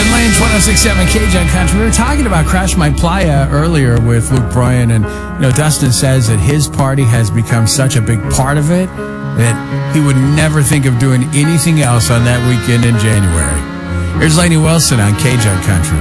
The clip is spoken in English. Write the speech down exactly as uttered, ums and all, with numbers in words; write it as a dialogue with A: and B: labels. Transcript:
A: Dustin Lane, one oh six point seven K-Jug Country. We were talking about Crash My Playa earlier with Luke Bryan, and you know, Dustin says that his party has become such a big part of it that he would never think of doing anything else on that weekend in January. Here's Lainey Wilson on K-Jug Country.